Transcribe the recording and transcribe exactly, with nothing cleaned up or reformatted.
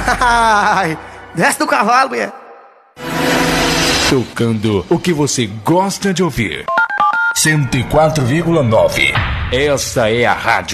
Desce do cavalo, mulher. Tocando o que você gosta de ouvir. cento e quatro vírgula nove. Essa é a rádio